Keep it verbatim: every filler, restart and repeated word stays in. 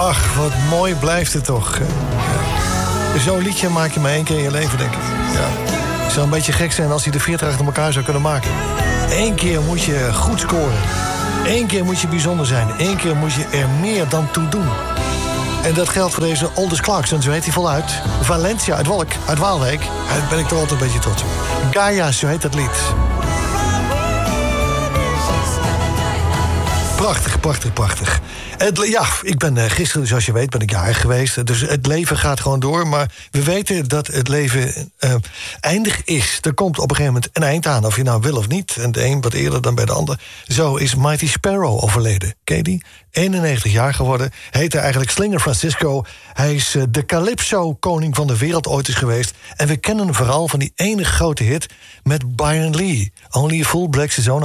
Ach, wat mooi blijft het toch. Ja. Zo'n liedje maak je maar één keer in je leven, denk ik. Ja. Het zou een beetje gek zijn als hij de veertig achter elkaar zou kunnen maken. Eén keer moet je goed scoren. Eén keer moet je bijzonder zijn. Eén keer moet je er meer dan toe doen. En dat geldt voor deze Aldous Clarkson, zo heet hij voluit. Valencia uit Wolk, uit Waalwijk. Daar ben ik toch altijd een beetje trots op. Gaia, zo heet dat lied. Prachtig, prachtig, prachtig. Het, ja, ik ben uh, gisteren, zoals je weet, ben ik jarig geweest. Dus het leven gaat gewoon door. Maar we weten dat het leven uh, eindig is. Er komt op een gegeven moment een eind aan, of je nou wil of niet. En de een wat eerder dan bij de ander. Zo is Mighty Sparrow overleden. Ken je die? eenennegentig jaar geworden. Heette eigenlijk Slinger Francisco. Hij is uh, de Calypso-koning van de wereld ooit is geweest. En we kennen hem vooral van die ene grote hit met Byron Lee. Only a Fool Breaks His Own